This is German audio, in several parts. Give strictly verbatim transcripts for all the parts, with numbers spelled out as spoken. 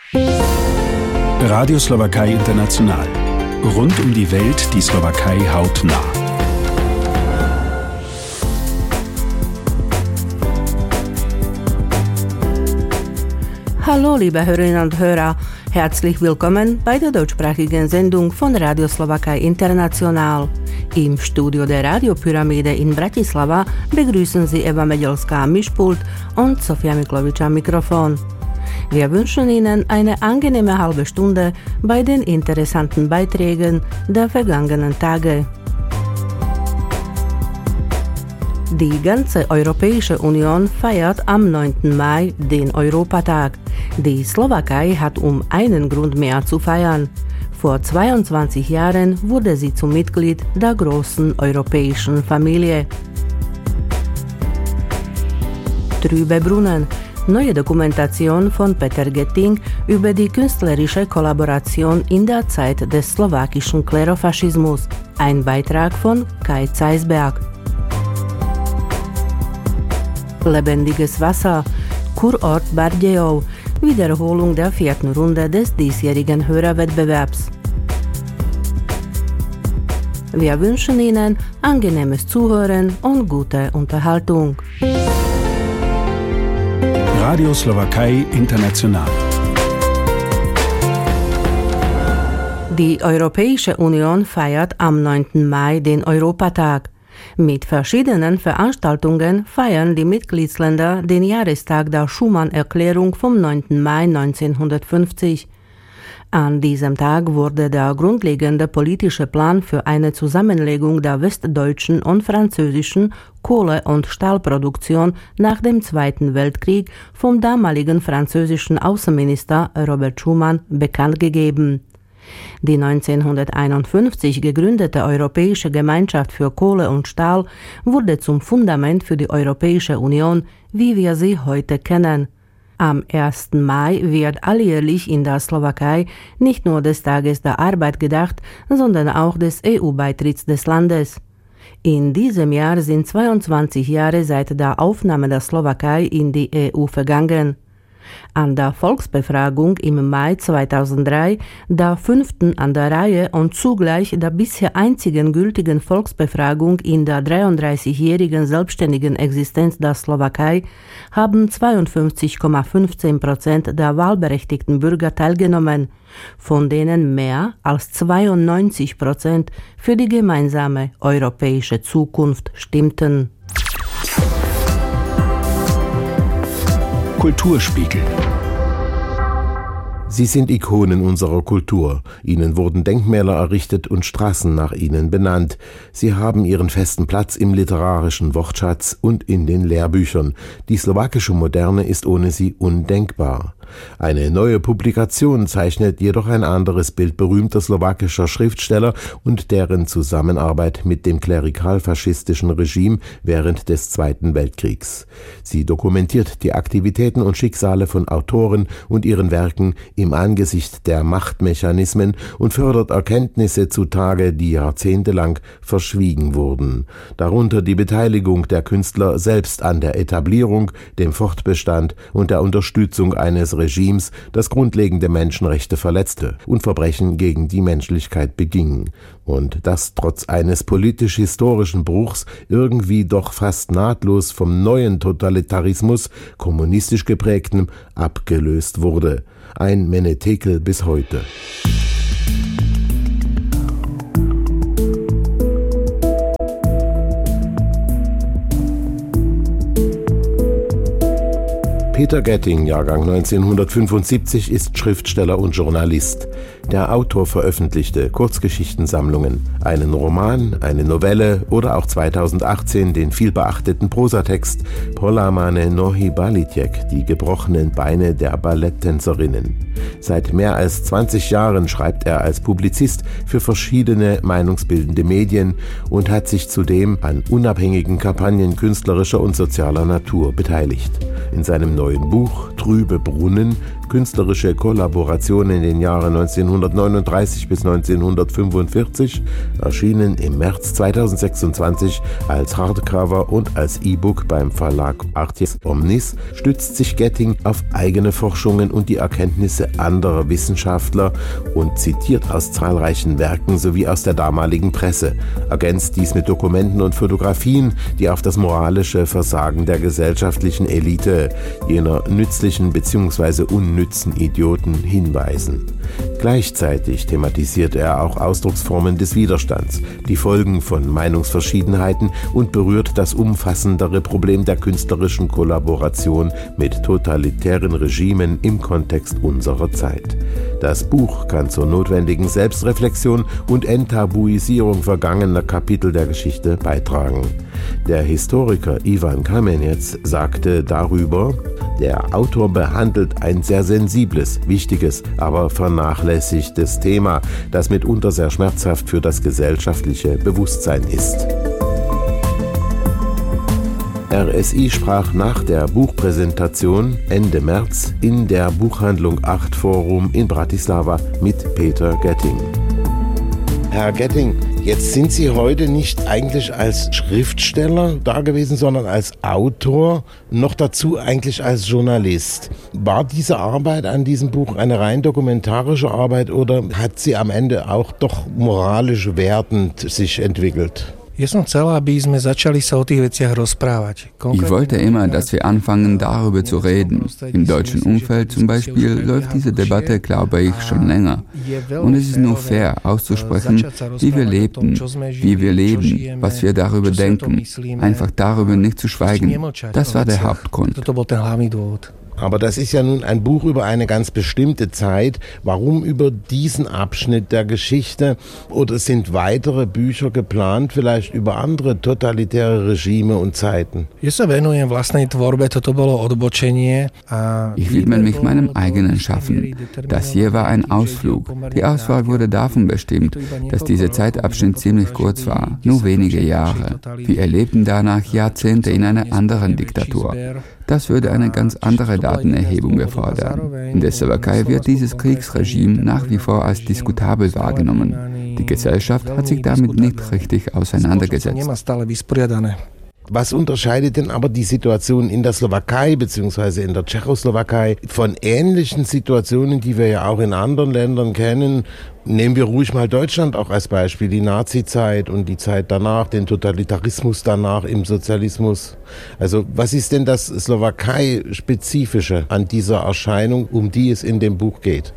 Radio Slowakei International. Rund um die Welt die Slowakei hautnah. Hallo liebe Hörerinnen und Hörer, herzlich willkommen bei der deutschsprachigen Sendung von Radio Slowakei International. Im Studio der Radiopyramide in Bratislava begrüßen Sie Eva Medelská am Mischpult und Sofia Miklovič am Mikrofon. Wir wünschen Ihnen eine angenehme halbe Stunde bei den interessanten Beiträgen der vergangenen Tage. Die ganze Europäische Union feiert am neunten Mai den Europatag. Die Slowakei hat um einen Grund mehr zu feiern. Vor zweiundzwanzig Jahren wurde sie zum Mitglied der großen europäischen Familie. Trübe Brunnen. Neue Dokumentation von Peter Getting über die künstlerische Kollaboration in der Zeit des slowakischen Klerofaschismus. Ein Beitrag von Kai Zeisberg. Lebendiges Wasser. Kurort Bardejov. Wiederholung der vierten Runde des diesjährigen Hörerwettbewerbs. Wir wünschen Ihnen angenehmes Zuhören und gute Unterhaltung. Radio Slowakei International. Die Europäische Union feiert am neunten Mai den Europatag. Mit verschiedenen Veranstaltungen feiern die Mitgliedsländer den Jahrestag der Schuman-Erklärung vom neunten Mai neunzehnhundertfünfzig. An diesem Tag wurde der grundlegende politische Plan für eine Zusammenlegung der westdeutschen und französischen Kohle- und Stahlproduktion nach dem Zweiten Weltkrieg vom damaligen französischen Außenminister Robert Schuman bekannt gegeben. Die neunzehnhunderteinundfünfzig gegründete Europäische Gemeinschaft für Kohle und Stahl wurde zum Fundament für die Europäische Union, wie wir sie heute kennen. Am ersten Mai wird alljährlich in der Slowakei nicht nur des Tages der Arbeit gedacht, sondern auch des E U-Beitritts des Landes. In diesem Jahr sind zweiundzwanzig Jahre seit der Aufnahme der Slowakei in die E U vergangen. An der Volksbefragung im Mai zweitausenddrei, der fünften an der Reihe und zugleich der bisher einzigen gültigen Volksbefragung in der dreiunddreißigjährigen selbstständigen Existenz der Slowakei, haben zweiundfünfzig Komma fünfzehn Prozent der wahlberechtigten Bürger teilgenommen, von denen mehr als zweiundneunzig Prozent für die gemeinsame europäische Zukunft stimmten. Kulturspiegel. Sie sind Ikonen unserer Kultur. Ihnen wurden Denkmäler errichtet und Straßen nach ihnen benannt. Sie haben ihren festen Platz im literarischen Wortschatz und in den Lehrbüchern. Die slowakische Moderne ist ohne sie undenkbar. Eine neue Publikation zeichnet jedoch ein anderes Bild berühmter slowakischer Schriftsteller und deren Zusammenarbeit mit dem klerikal-faschistischen Regime während des Zweiten Weltkriegs. Sie dokumentiert die Aktivitäten und Schicksale von Autoren und ihren Werken im Angesicht der Machtmechanismen und fördert Erkenntnisse zutage, die jahrzehntelang verschwiegen wurden. Darunter die Beteiligung der Künstler selbst an der Etablierung, dem Fortbestand und der Unterstützung eines Regimes, das grundlegende Menschenrechte verletzte und Verbrechen gegen die Menschlichkeit beging. Und das trotz eines politisch-historischen Bruchs irgendwie doch fast nahtlos vom neuen Totalitarismus, kommunistisch geprägtem, abgelöst wurde. Ein Menetekel bis heute. Peter Getting, Jahrgang neunzehnhundertfünfundsiebzig, ist Schriftsteller und Journalist. Der Autor veröffentlichte Kurzgeschichtensammlungen, einen Roman, eine Novelle oder auch zweitausendachtzehn den vielbeachteten Prosatext Polamane nohy balitiek, die gebrochenen Beine der Balletttänzerinnen. Seit mehr als zwanzig Jahren schreibt er als Publizist für verschiedene meinungsbildende Medien und hat sich zudem an unabhängigen Kampagnen künstlerischer und sozialer Natur beteiligt. In seinem neuen Buch Trübe Brunnen künstlerische Kollaboration in den Jahren neunzehnhundertneununddreißig bis neunzehnhundertfünfundvierzig, erschienen im März zweitausendsechsundzwanzig als Hardcover und als E-Book beim Verlag Artis Omnis, stützt sich Getting auf eigene Forschungen und die Erkenntnisse anderer Wissenschaftler und zitiert aus zahlreichen Werken sowie aus der damaligen Presse, ergänzt dies mit Dokumenten und Fotografien, die auf das moralische Versagen der gesellschaftlichen Elite, jener nützlichen bzw. unnützen Idioten, hinweisen. Gleichzeitig thematisiert er auch Ausdrucksformen des Widerstands, die Folgen von Meinungsverschiedenheiten und berührt das umfassendere Problem der künstlerischen Kollaboration mit totalitären Regimen im Kontext unserer Zeit. Das Buch kann zur notwendigen Selbstreflexion und Enttabuisierung vergangener Kapitel der Geschichte beitragen. Der Historiker Ivan Kamenetz sagte darüber: Der Autor behandelt ein sehr sensibles, wichtiges, aber vernachlässigtes Thema, das mitunter sehr schmerzhaft für das gesellschaftliche Bewusstsein ist. R S I sprach nach der Buchpräsentation Ende März in der Buchhandlung acht Forum in Bratislava mit Peter Getting. Herr Getting, jetzt sind Sie heute nicht eigentlich als Schriftsteller da gewesen, sondern als Autor, noch dazu eigentlich als Journalist. War diese Arbeit an diesem Buch eine rein dokumentarische Arbeit oder hat sie am Ende auch doch moralisch wertend sich entwickelt? Ich wollte immer, dass wir anfangen, darüber zu reden. Im deutschen Umfeld zum Beispiel läuft diese Debatte, glaube ich, schon länger. Und es ist nur fair, auszusprechen, wie wir lebten, wie wir leben, was wir darüber denken. Einfach darüber nicht zu schweigen. Das war der Hauptgrund. Aber das ist ja nun ein Buch über eine ganz bestimmte Zeit. Warum über diesen Abschnitt der Geschichte? Oder sind weitere Bücher geplant, vielleicht über andere totalitäre Regime und Zeiten? Ich widme mich meinem eigenen Schaffen. Das hier war ein Ausflug. Die Auswahl wurde davon bestimmt, dass dieser Zeitabschnitt ziemlich kurz war, nur wenige Jahre. Wir erlebten danach Jahrzehnte in einer anderen Diktatur. Das würde eine ganz andere Datenerhebung erfordern. In der Slowakei wird dieses Kriegsregime nach wie vor als diskutabel wahrgenommen. Die Gesellschaft hat sich damit nicht richtig auseinandergesetzt. Was unterscheidet denn aber die Situation in der Slowakei bzw. in der Tschechoslowakei von ähnlichen Situationen, die wir ja auch in anderen Ländern kennen? Nehmen wir ruhig mal Deutschland auch als Beispiel, die Nazizeit und die Zeit danach, den Totalitarismus danach im Sozialismus. Also was ist denn das Slowakei-Spezifische an dieser Erscheinung, um die es in dem Buch geht?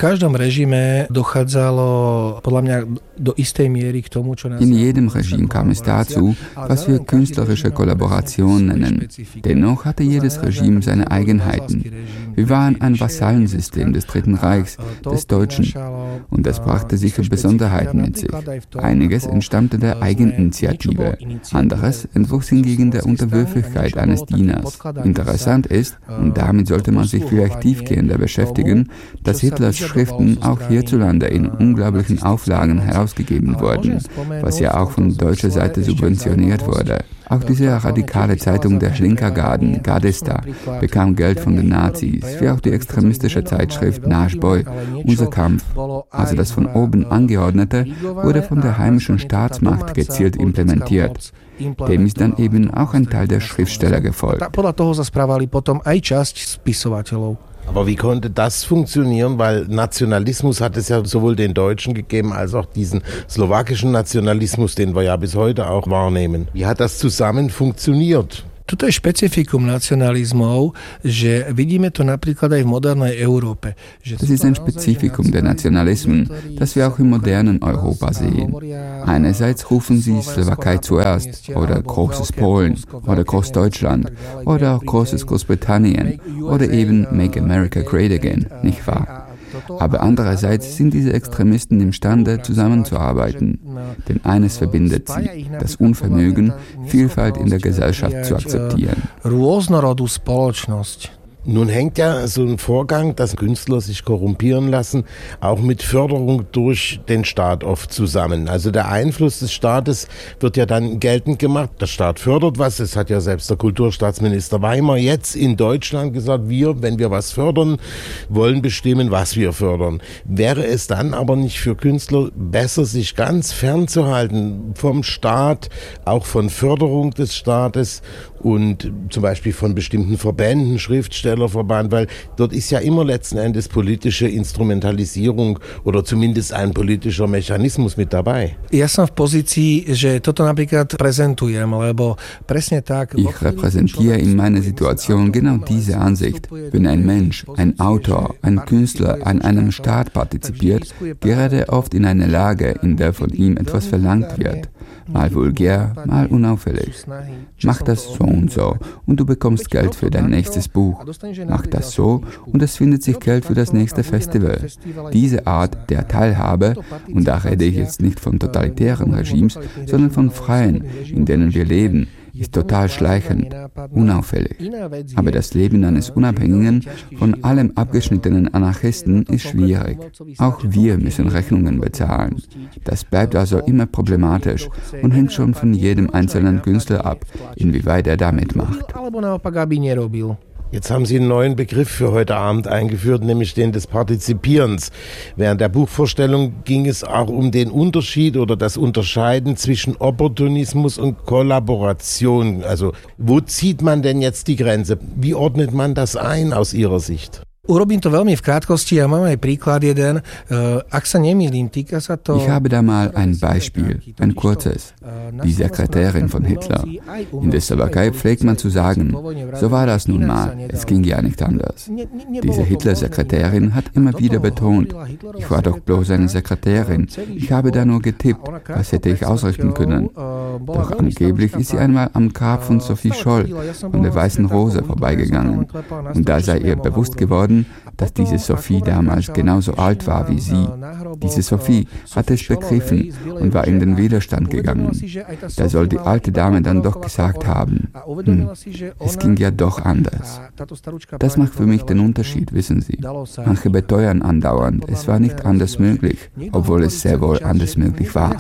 In jedem Regime kam es dazu, was wir künstlerische Kollaboration nennen. Dennoch hatte jedes Regime seine Eigenheiten. Wir waren ein Vassallensystem des Dritten Reichs, des Deutschen. Und das brachte sicher Besonderheiten mit sich. Einiges entstammte der Eigeninitiative. Anderes entwuchs hingegen der Unterwürfigkeit eines Dieners. Interessant ist, und damit sollte man sich vielleicht tiefgehender beschäftigen, dass Hitlers Schriften auch hierzulande in unglaublichen Auflagen herausgegeben wurden, was ja auch von deutscher Seite subventioniert wurde. Auch diese radikale Zeitung der Schlinkergarden, Gardista, bekam Geld von den Nazis, wie auch die extremistische Zeitschrift Náš boj, Unser Kampf. Also das von oben Angeordnete wurde von der heimischen Staatsmacht gezielt implementiert. Dem ist dann eben auch ein Teil der Schriftsteller gefolgt. Aber wie konnte das funktionieren? Weil Nationalismus hat es ja sowohl den Deutschen gegeben, als auch diesen slowakischen Nationalismus, den wir ja bis heute auch wahrnehmen. Wie hat das zusammen funktioniert? Toto je špecifikum nacionalizmov, že vidíme to napríklad aj v modernej Európe. Das ist ein Spezifikum der Nationalismen, das wir auch im modernen Europa sehen. Einerseits rufen sie Slowakei zuerst oder großes Polen oder Großdeutschland oder auch großes Großbritannien oder eben Make America Great Again, nicht wahr? Aber andererseits sind diese Extremisten imstande, zusammenzuarbeiten. Denn eines verbindet sie, das Unvermögen, Vielfalt in der Gesellschaft zu akzeptieren. Nun hängt ja so ein Vorgang, dass Künstler sich korrumpieren lassen, auch mit Förderung durch den Staat oft zusammen. Also der Einfluss des Staates wird ja dann geltend gemacht. Der Staat fördert was. Es hat ja selbst der Kulturstaatsminister Weimar jetzt in Deutschland gesagt, wir, wenn wir was fördern, wollen bestimmen, was wir fördern. Wäre es dann aber nicht für Künstler besser, sich ganz fernzuhalten vom Staat, auch von Förderung des Staates und zum Beispiel von bestimmten Verbänden, Schriftstellerverband, weil dort ist ja immer letzten Endes politische Instrumentalisierung oder zumindest ein politischer Mechanismus mit dabei. Ja som v pozícii, že toto napríklad prezentujem, lebo presne tak... Ich repräsentiere in meiner Situation genau diese Ansicht. Wenn ein Mensch, ein Autor, ein Künstler an einem Staat partizipiert, gerät er oft in eine Lage, in der von ihm etwas verlangt wird. Mal vulgär, mal unauffällig. Mach das so und so und du bekommst Geld für dein nächstes Buch. Mach das so und es findet sich Geld für das nächste Festival. Diese Art der Teilhabe, und da rede ich jetzt nicht von totalitären Regimes, sondern von freien, in denen wir leben, ist total schleichend, unauffällig. Aber das Leben eines Unabhängigen, von allem abgeschnittenen Anarchisten ist schwierig. Auch wir müssen Rechnungen bezahlen. Das bleibt also immer problematisch und hängt schon von jedem einzelnen Künstler ab, inwieweit er da mitmacht. Jetzt haben Sie einen neuen Begriff für heute Abend eingeführt, nämlich den des Partizipierens. Während der Buchvorstellung ging es auch um den Unterschied oder das Unterscheiden zwischen Opportunismus und Kollaboration. Also wo zieht man denn jetzt die Grenze? Wie ordnet man das ein aus Ihrer Sicht? Urobím to veľmi v krátkosti a mám aj príklad jeden. Ak sa nemýlim, týka sa to... Ich habe da mal ein Beispiel, ein kurzes. Die Sekretärin von Hitler. In der Slowakei pflegt man zu sagen, so war das nun mal, es ging ja nicht anders. Diese Hitler-Sekretärin hat immer wieder betont, ich war doch bloß eine Sekretärin, ich habe da nur getippt, was hätte ich ausrichten können. Doch angeblich ist sie einmal am Grab von Sophie Scholl von der Weißen Rose vorbeigegangen. Und da sei ihr bewusst geworden, dass diese Sophie damals genauso alt war wie sie. Diese Sophie hatte es begriffen und war in den Widerstand gegangen. Da soll die alte Dame dann doch gesagt haben, hm, es ging ja doch anders. Das macht für mich den Unterschied, wissen Sie. Manche beteuern andauernd, es war nicht anders möglich, obwohl es sehr wohl anders möglich war.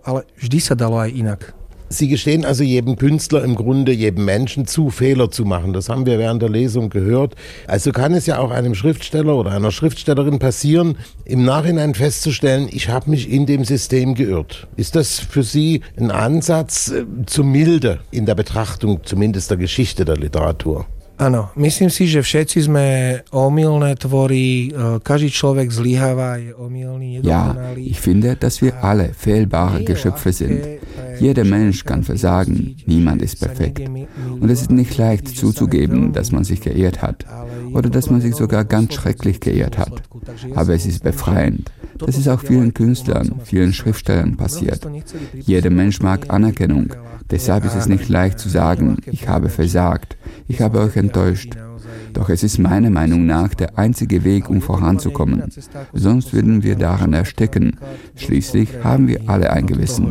Sie gestehen also jedem Künstler im Grunde, jedem Menschen zu, Fehler zu machen. Das haben wir während der Lesung gehört. Also kann es ja auch einem Schriftsteller oder einer Schriftstellerin passieren, im Nachhinein festzustellen, ich habe mich in dem System geirrt. Ist das für Sie ein Ansatz äh, zur Milde in der Betrachtung zumindest der Geschichte der Literatur? Áno, myslím si, že všetci sme omylné tvory, každý človek zlyháva, je omylný, Ja, nedokonalý. ich finde, dass wir alle fehlbare Geschöpfe sind. Jeder Mensch kann versagen, niemand ist perfekt. Und es ist nicht leicht zuzugeben, dass man sich geirrt hat oder dass man sich sogar ganz schrecklich geirrt hat. Aber es ist befreiend. Das ist auch vielen Künstlern, vielen Schriftstellern passiert. Jeder Mensch mag Anerkennung. Deshalb ist es nicht leicht zu sagen, ich habe versagt, ich habe euch enttäuscht. Doch es ist meiner Meinung nach der einzige Weg, um voranzukommen. Sonst würden wir daran ersticken. Schließlich haben wir alle ein Gewissen.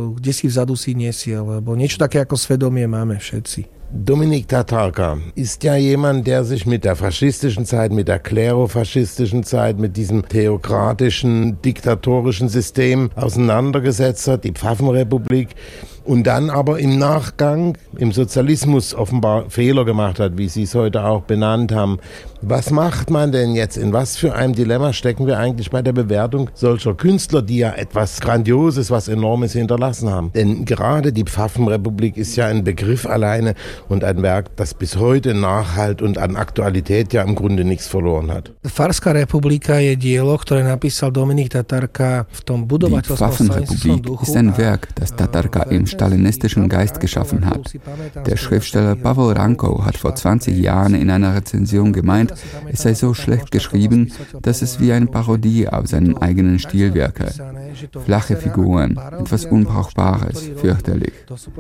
Dominik Tatarka ist ja jemand, der sich mit der faschistischen Zeit, mit der klerofaschistischen Zeit, mit diesem theokratischen, diktatorischen System auseinandergesetzt hat, die Pfaffenrepublik, und dann aber im Nachgang im Sozialismus offenbar Fehler gemacht hat, wie Sie es heute auch benannt haben. Was macht man denn jetzt? In was für einem Dilemma stecken wir eigentlich bei der Bewertung solcher Künstler, die ja etwas Grandioses, was Enormes hinterlassen haben? Denn gerade die Pfaffenrepublik ist ja ein Begriff alleine und ein Werk, das bis heute Nachhalt und an Aktualität ja im Grunde nichts verloren hat. Farská republika je dielo, ktoré napísal Dominik Tatarka v tom budovateľskom stalinistickom duchu. Die Pfaffenrepublik ist ein Werk, das Tatarka im stalinistischen Geist geschaffen hat. Der Schriftsteller Pavel Rankow hat vor zwanzig Jahren in einer Rezension gemeint, es sei so schlecht geschrieben, dass es wie eine Parodie auf seinen eigenen Stil wirke. Flache Figuren, etwas Unbrauchbares, fürchterlich.